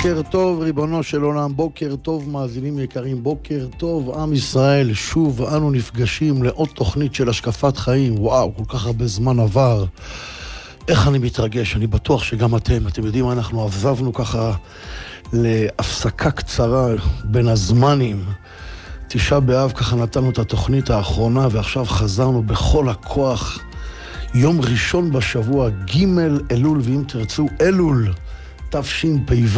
בוקר טוב ריבונו של עולם, בוקר טוב מאזינים יקרים, בוקר טוב עם ישראל, שוב אנו נפגשים לעוד תוכנית של השקפת חיים. וואו, כל כך הרבה זמן עבר, איך אני מתרגש, אני בטוח שגם אתם יודעים מה, אנחנו עזבנו ככה להפסקה קצרה בין הזמנים, 9 באב ככה נתנו את התוכנית האחרונה ועכשיו חזרנו בכל הכוח, יום ראשון בשבוע, ג' אלול, ואם תרצו אלול תשפ"ו.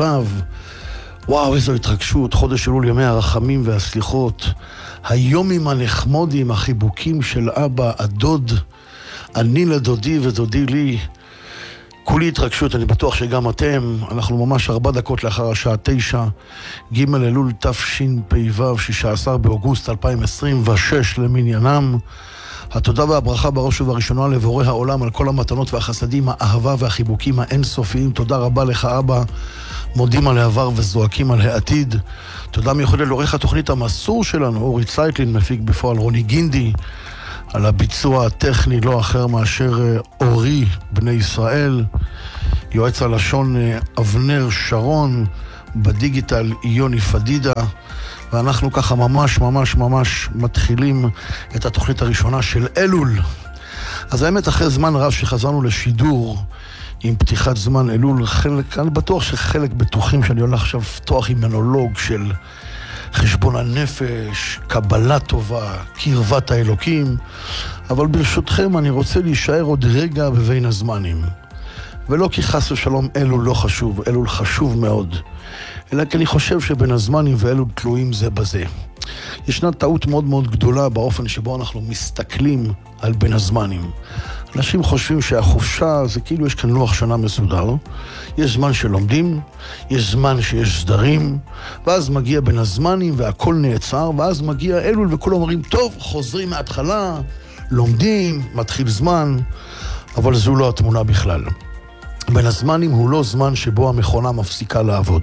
וואו, איזו התרגשות, חודש אלול, ימי הרחמים והסליחות, היומים הנחמודים, החיבוקים של אבא, הדוד, אני לדודי ודודי לי, כולי התרגשות, אני בטוח שגם אתם. אנחנו ממש 4 דקות לאחר השעה 9, ג' אלול תשפ"ו, 16 באוגוסט 2026 למניינם. התודה והברכה בראש ובראשונה לבורא העולם על כל המתנות והחסדים, האהבה והחיבוקים האינסופיים. תודה רבה לך אבא, מודים על העבר וזועקים על העתיד. תודה מיוחדת לעורך התוכנית המסור שלנו אורי צייטלין, מפיק בפועל רוני גינדי, על הביצוע הטכני לא אחר מאשר אורי בני ישראל, יועץ הלשון אבנר שרון, בדיגיטל יוני פדידה. ואנחנו ככה ממש מתחילים את התוכנית הראשונה של אלול. אז האמת, אחרי זמן רב שחזרנו לשידור עם פתיחת זמן אלול, אני בטוח שחלק בטוחים שאני הולך עכשיו לפתוח עם מונולוג של חשבון הנפש, קבלה טובה, קרבת האלוקים, אבל ברשותכם אני רוצה להישאר עוד רגע בבין הזמנים, ולא כי חס ושלום אלול לא חשוב, אלול חשוב מאוד, אלא כי אני חושב שבין הזמנים ואלול תלויים זה בזה. ישנה טעות מאוד מאוד גדולה באופן שבו אנחנו מסתכלים על בין הזמנים. אנשים חושבים שהחופשה זה כאילו יש כאן לוח שנה מסודר, יש זמן שלומדים, יש זמן שיש סדרים, ואז מגיע בין הזמנים והכל נעצר, ואז מגיע אלול וכולם אומרים טוב, חוזרים מההתחלה, לומדים, מתחיל זמן, אבל זו לא התמונה בכלל. בין הזמנים הוא לא זמן שבו המכונה מפסיקה לעבוד.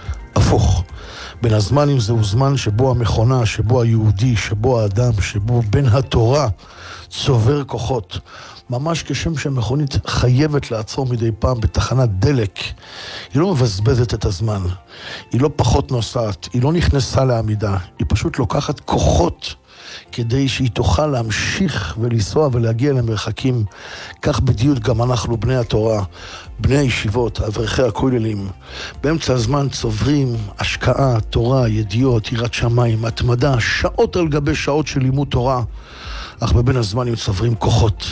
הפוך. בין הזמנים זהו זמן שבו המכונה, שבו היהודי, שבו האדם, שבו בן התורה צובר כוחות. ממש כשם שהמכונית חייבת לעצור מדי פעם בתחנת דלק. היא לא מבזבזת את הזמן. היא לא פחות נוסעת. היא לא נכנסה לעמידה. היא פשוט לוקחת כוחות כדי שהיא תוכל להמשיך ולנסוע ולהגיע למרחקים. כך בדיוק גם אנחנו, בני התורה, בני הישיבות, אברכי הכוללים. באמצע הזמן צוברים השקעה, תורה, ידיעות, יראת שמיים, התמדה, שעות על גבי שעות של לימוד תורה. אך בבין הזמנים צוברים כוחות,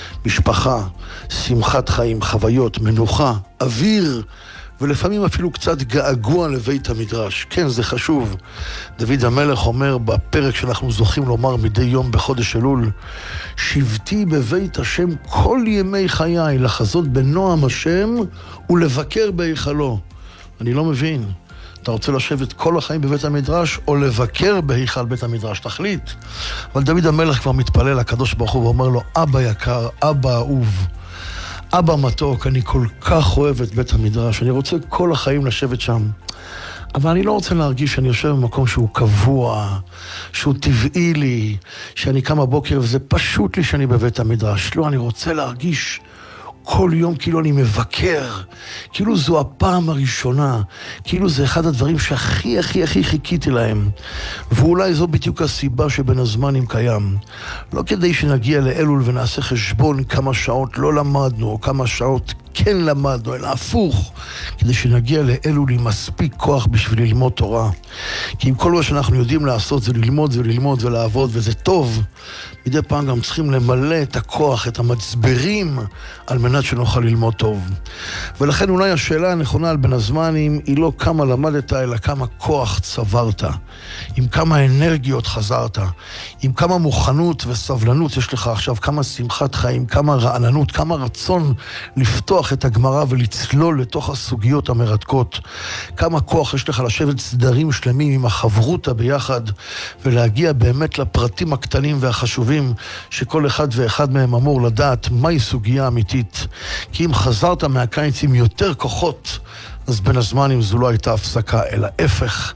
משפחה, שמחת חיים, חוויות, מנוחה, אוויר, ולפעמים אפילו קצת געגוע לבית המדרש. כן, זה חשוב. דוד המלך אומר בפרק שאנחנו זוכים לומר מדי יום בחודש אלול, שבתי בבית השם כל ימי חיי, לחזות בנועם השם ולבקר בהיכלו. אני לא מבין. אתה רוצה לשבת כל החיים בבית המדרש או לבקר בהיכל בית המדרש? תחליט. אבל דוד המלך כבר מתפלל לקדוש ברוך הוא ואומר לו, אבא יקר, אבא אהוב, אבא מתוק, אני כל כך אוהב את בית המדרש, אני רוצה כל החיים לשבת שם. אבל אני לא רוצה להרגיש שאני יושב במקום שהוא קבוע, שהוא טבעי לי, שאני קם בבוקר וזה פשוט לי שאני בבית המדרש. לא, אני רוצה להרגיש כל יום כאילו אני מבקר, כאילו זו הפעם הראשונה, כאילו זה אחד הדברים שהכי חיכיתי להם. ואולי זו בדיוק הסיבה שבין הזמנים קיים. לא כדי שנגיע לאלול ונעשה חשבון כמה שעות לא למדנו, או כמה שעות כן למדנו, אלא הפוך, כדי שנגיע לאלול עם מספיק כוח בשביל ללמוד תורה. כי אם כל מה שאנחנו יודעים לעשות זה ללמוד וללמוד ולעבוד, וזה טוב, מדי פעם גם צריכים למלא את הכוח, את המצברים, על מנת שנוכל ללמוד טוב. ולכן אולי השאלה הנכונה על בין הזמנים היא לא כמה למדת, אלא כמה כוח צברת, עם כמה אנרגיות חזרת, עם כמה מוכנות וסבלנות יש לך עכשיו, כמה שמחת חיים, כמה רעננות, כמה רצון לפתוח את הגמרא ולצלול לתוך הסוגיות המרתקות, כמה כוח יש לך לשבת סדרים שלמים עם החברותה ביחד, ולהגיע באמת לפרטים הקטנים והחשובים, שכל אחד ואחד מהם אמור לדעת מהי סוגיה אמיתית. כי אם חזרת מהקיץ עם יותר כוחות, אז בין הזמנים זו לא הייתה הפסקה, אלא הפך.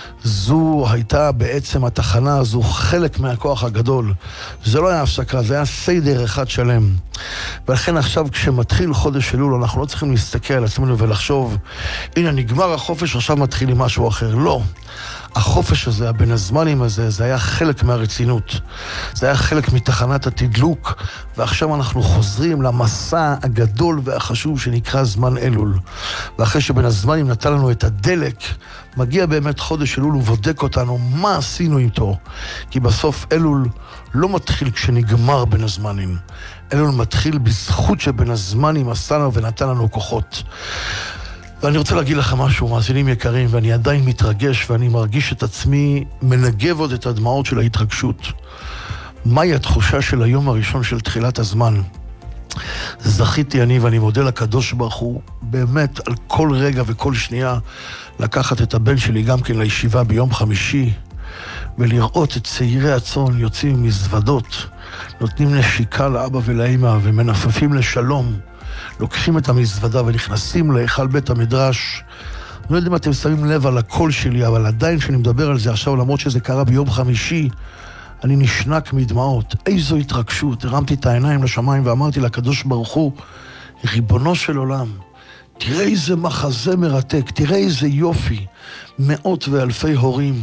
זו הייתה בעצם התחנה הזו, חלק מהכוח הגדול. זה לא היה הפסקה, זה היה סדר אחד שלם. ולכן עכשיו כשמתחיל חודש אלול, אנחנו לא צריכים להסתכל על עצמנו ולחשוב, הנה נגמר החופש, עכשיו מתחילים משהו אחר. לא. החופש הזה, הבין הזמנים הזה, זה היה חלק מהרצינות. זה היה חלק מתחנת התדלוק, ועכשיו אנחנו חוזרים למסע הגדול והחשוב שנקרא זמן אלול. ואחרי שבין הזמנים נתן לנו את הדלק, מגיע באמת חודש אלול ובודק אותנו מה עשינו איתו. כי בסוף אלול לא מתחיל כשנגמר בין הזמנים. אלול מתחיל בזכות שבין הזמנים עשה לנו ונתן לנו כוחות. ואני רוצה להגיד לך משהו, מאזינים יקרים, ואני עדיין מתרגש ואני מרגיש את עצמי מנגב עוד את הדמעות של ההתרגשות. מהי התחושה של היום הראשון של תחילת הזמן? זכיתי אני ואני מודה לקדוש ברוך הוא באמת על כל רגע וכל שנייה לקחת את הבן שלי גם כן לישיבה ביום חמישי ולראות את צעירי הצאן יוצאים מזוודות, נותנים נשיקה לאבא ולאמא ומנפפים לשלום, לוקחים את המזוודה ונכנסים להיכל בית המדרש. אני לא יודע אם אתם שמים לב על הקול שלי, אבל עדיין שאני מדבר על זה עכשיו, למרות שזה קרה ביום חמישי, אני נשנק מדמעות. איזו התרגשות. הרמתי את העיניים לשמיים ואמרתי לקדוש ברוך הוא, ריבונו של עולם, תראה איזה מחזה מרתק, תראה איזה יופי. מאות ואלפי הורים